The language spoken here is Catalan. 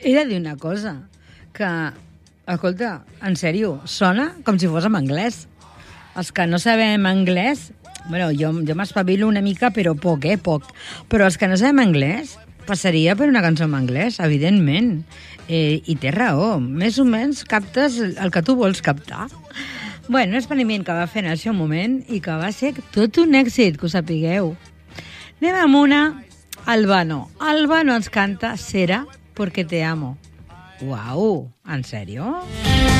He de dir una cosa, que, escolta, en sèrio, sona com si fos en anglès. Els que no sabem anglès, bueno, jo m'espavilo una mica, però poc, poc. Però els que no sabem anglès, passaria per una cançó en anglès, evidentment. I té raó, més o menys captes el que tu vols captar. Bueno, un experiment que va fer en el seu moment i que va ser tot un èxit, que ho sapigueu. Anem amb una, Albano. Albano ens canta Será porque te amo. Uau, en sèrio?